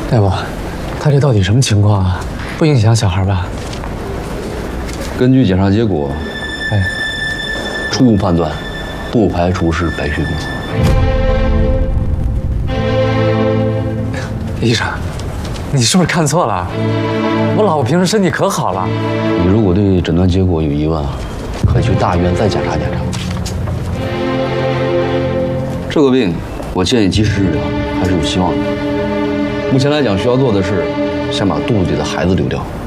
大夫，他这到底什么情况啊？不影响小孩吧？ 根据检查结果，初步判断，不排除是白血病。 医生，你是不是看错了？我老婆平时身体可好了。 你如果对诊断结果有疑问啊，可以去大医院再检查检查。这个病，我建议及时治疗，还是有希望的。目前来讲，需要做的是先把肚子里的孩子流掉。